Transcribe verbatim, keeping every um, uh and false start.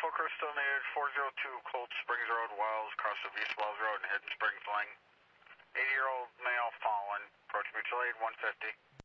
Crystal needed four oh two Cold Springs Road, Wells, across of East Wells Road and Hidden Springs Lane. eighty-year-old male fallen. Approach mutual aid one fifty.